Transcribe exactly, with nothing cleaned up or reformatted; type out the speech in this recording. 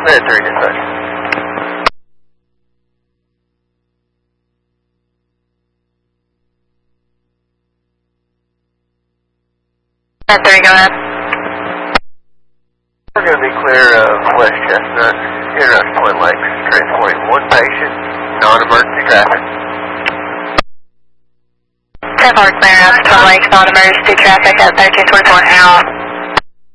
Minute three, dispatch. Minute three, go ahead. We're going to be clear of West Chestnut, International Twin Lakes, transporting one patient, non-emergency traffic. ten four clear out to Twin Lakes, non-emergency traffic at thirteen twenty-four out.